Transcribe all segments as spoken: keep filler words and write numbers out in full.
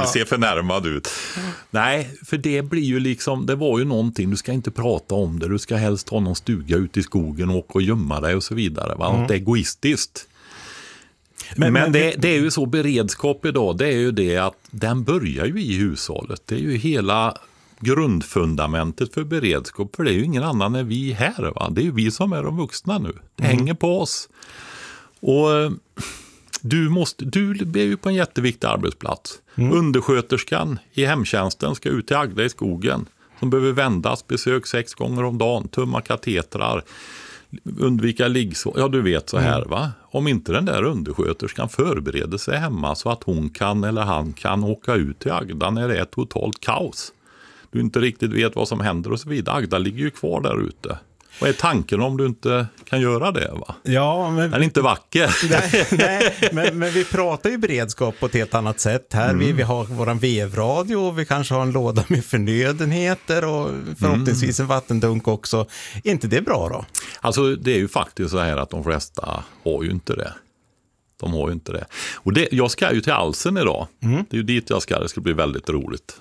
Jag ser förnärmad ut. Nej, för det blir ju liksom, det var ju någonting, du ska inte prata om det, du ska helst ha någon stuga ute i skogen och åka och gömma dig och så vidare. Va? Mm. Det är egoistiskt. Men, men, men det, det är ju så, beredskap idag, det är ju det att den börjar ju i hushållet. Det är ju hela grundfundamentet för beredskap, för det är ju ingen annan än vi här. Va? Det är ju vi som är de vuxna nu. Det mm. hänger på oss. Och du, måste, du är ju på en jätteviktig arbetsplats. Mm. Undersköterskan i hemtjänsten ska ut till Agda i skogen. Som behöver vändas, besök sex gånger om dagen, tumma katetrar, undvika liggsår. Ja, du vet så här, va? Om inte den där undersköterskan förbereder sig hemma så att hon kan eller han kan åka ut till Agda när det är totalt kaos. Du inte riktigt vet vad som händer och så vidare. Agda ligger ju kvar där ute. Vad är tanken om du inte kan göra det, va? Ja, men... Den är inte vacker. Nej, nej men, men vi pratar ju beredskap på ett helt annat sätt. Här mm. vi, vi har våran vevradio och vi kanske har en låda med förnödenheter och förhoppningsvis en vattendunk också. Är inte det bra då? Alltså det är ju faktiskt så här att de flesta har ju inte det. De har ju inte det. Och det, jag ska ju till Alsen idag. Mm. Det är ju dit jag ska. Det ska bli väldigt roligt.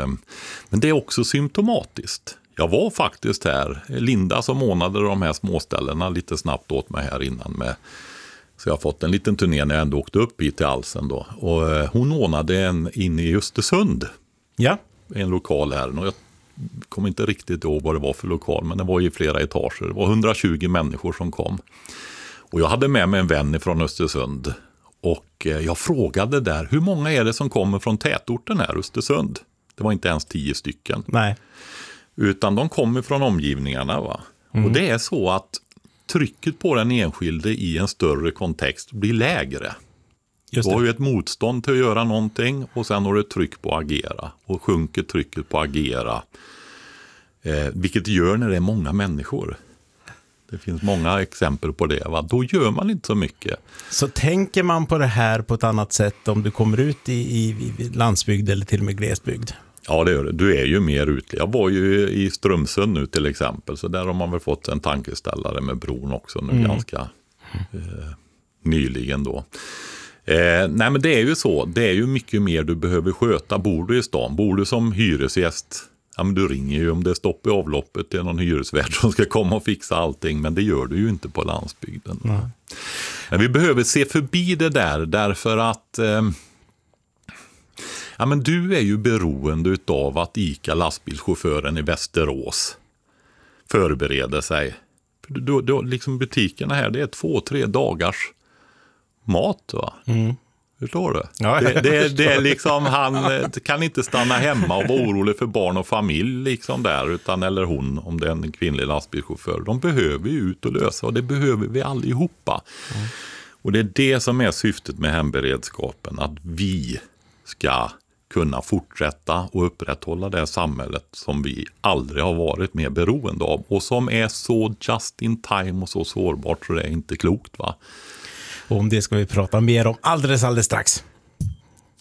Men det är också symptomatiskt. Jag var faktiskt här. Linda som månade de här småställena lite snabbt åt mig här innan med. Så jag har fått en liten turné när jag ändå åkte upp hit till Alsen då. Och hon ordnade en in i Östersund. Ja. En lokal här. Och jag kommer inte riktigt ihåg vad det var för lokal, men det var i flera etager. Det var hundratjugo människor som kom. Och jag hade med mig en vän från Östersund. Och jag frågade där, hur många är det som kommer från tätorten här, Östersund? Det var inte ens tio stycken. Nej. Utan de kommer från omgivningarna, va? Mm. Och det är så att trycket på den enskilde i en större kontext blir lägre. Just det. Du har ju ett motstånd till att göra någonting och sen har du ett tryck på att agera. Och sjunker trycket på att agera. Eh, vilket det gör när det är många människor. Det finns många exempel på det, va? Då gör man inte så mycket. Så tänker man på det här på ett annat sätt om du kommer ut i, i, i landsbygd eller till och med glesbygd? Ja, det gör det. Du är ju mer ute. Jag var ju i Strömsund nu till exempel. Så där har man väl fått en tankeställare med bron också nu mm. ganska eh, nyligen då. Eh, nej men det är ju så. Det är ju mycket mer du behöver sköta. Bor du i stan? Bor du som hyresgäst? Ja, men du ringer ju om det är stopp i avloppet till någon hyresvärd som ska komma och fixa allting. Men det gör du ju inte på landsbygden. Mm. Men vi behöver se förbi det där därför att... Eh, Ja, men du är ju beroende av att ICA lastbilschauffören i Västerås förbereder sig. Då, då, liksom butikerna här, det är två, tre dagars mat, va? Mm. Förstår du? Ja, det, det, det är liksom, han kan inte stanna hemma och vara orolig för barn och familj liksom där, utan, eller hon, om det är en kvinnlig lastbilschaufför. De behöver ju ut och lösa, och det behöver vi allihopa. Mm. Och det är det som är syftet med hemberedskapen, att vi ska kunna fortsätta och upprätthålla det samhället som vi aldrig har varit mer beroende av och som är så just in time och så sårbart så det är inte klokt, va? Och om det ska vi prata mer om alldeles alldeles strax.